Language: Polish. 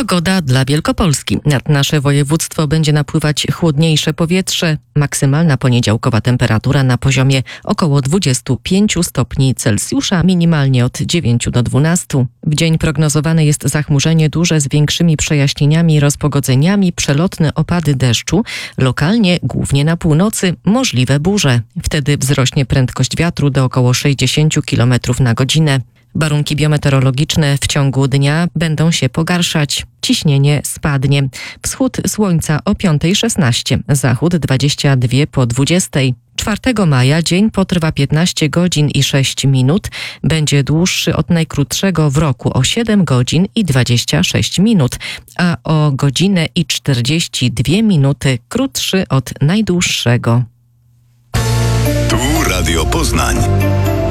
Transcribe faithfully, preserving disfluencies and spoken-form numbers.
Pogoda dla Wielkopolski. Nad nasze województwo będzie napływać chłodniejsze powietrze. Maksymalna poniedziałkowa temperatura na poziomie około dwudziestu pięciu stopni Celsjusza, minimalnie od dziewięciu do dwunastu. W dzień prognozowane jest zachmurzenie duże z większymi przejaśnieniami i rozpogodzeniami, przelotne opady deszczu, lokalnie, głównie na północy, możliwe burze. Wtedy wzrośnie prędkość wiatru do około sześćdziesięciu kilometrów na godzinę. Warunki biometeorologiczne w ciągu dnia będą się pogarszać. Ciśnienie spadnie. Wschód słońca o piątej szesnaście, zachód dwadzieścia dwie po dwudziestej. czwartego maja dzień potrwa piętnaście godzin i sześć minut. Będzie dłuższy od najkrótszego w roku o siedem godzin i dwadzieścia sześć minut, a o godzinę i czterdzieści dwie minuty krótszy od najdłuższego. Tu Radio Poznań.